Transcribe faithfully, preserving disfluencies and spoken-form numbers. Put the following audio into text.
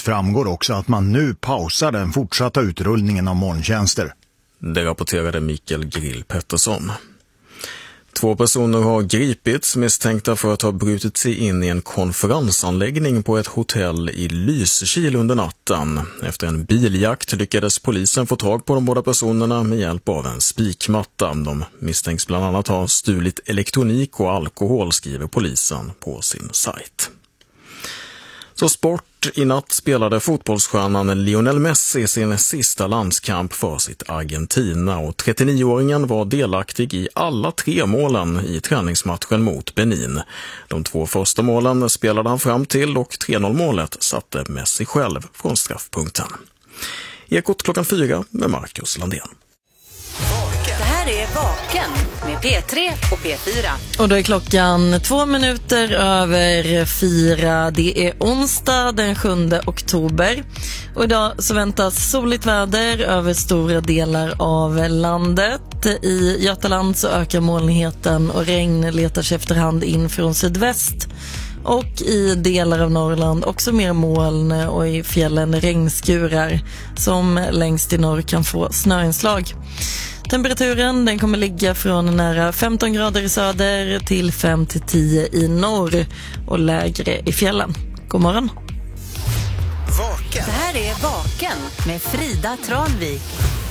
framgår också att man nu pausar den fortsatta utrullningen av molntjänster. Det rapporterade Mikael Grill Pettersson. Två personer har gripits misstänkta för att ha brutit sig in i en konferensanläggning på ett hotell i Lysekil under natten. Efter en biljakt lyckades polisen få tag på de båda personerna med hjälp av en spikmatta. De misstänks bland annat ha stulit elektronik och alkohol, skriver polisen på sin sajt. Så sport. I natt spelade fotbollsstjärnan Lionel Messi sin sista landskamp för sitt Argentina och trettionioåringen var delaktig i alla tre målen i träningsmatchen mot Benin. De två första målen spelade han fram till och tre noll-målet satte Messi själv från straffpunkten. Ekot klockan fyra med Marcus Landén. Det här är Vaken med P tre och P fyra. Och då är klockan två minuter över fyra. Det är onsdag den sjunde oktober. Och idag så väntas soligt väder över stora delar av landet. I Götaland så ökar molnigheten och regn letar sig efterhand in från sydväst. Och i delar av Norrland också mer moln och i fjällen regnskurar som längst i norr kan få snöinslag. Temperaturen den kommer ligga från nära femton grader i söder till fem till tio i norr och lägre i fjällen. God morgon. Vaken. Det här är Vaken med Frida Tranvik.